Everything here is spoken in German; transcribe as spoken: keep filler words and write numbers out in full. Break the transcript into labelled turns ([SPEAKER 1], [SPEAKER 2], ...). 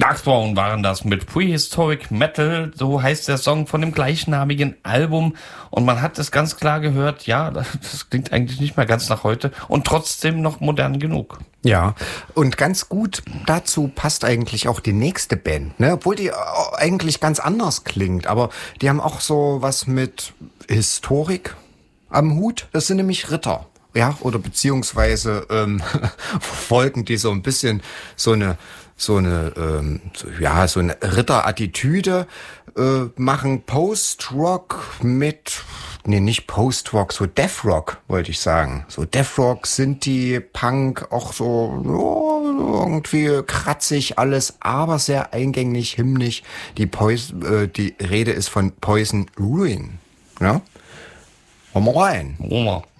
[SPEAKER 1] Darkthrone waren das mit Prehistoric Metal, so heißt der Song von dem gleichnamigen Album. Und man hat es ganz klar gehört, ja, das klingt eigentlich nicht mehr ganz nach heute und trotzdem noch modern genug.
[SPEAKER 2] Ja, und ganz gut dazu passt eigentlich auch die nächste Band, ne? Obwohl die eigentlich ganz anders klingt, aber die haben auch so was mit Historik am Hut. Das sind nämlich Ritter. Ja, oder beziehungsweise ähm, verfolgen die so ein bisschen so eine so eine ähm, so, ja so eine Ritterattitüde, äh, machen Post-Rock mit nee nicht Post-Rock, so Death-Rock wollte ich sagen. So Death-Rock, Sinti, Punk, auch so oh, irgendwie kratzig alles, aber sehr eingängig, hymnisch. Die Poison, äh, die Rede ist von Poison Ruin. Ja, wollen wir rein.
[SPEAKER 1] Oh.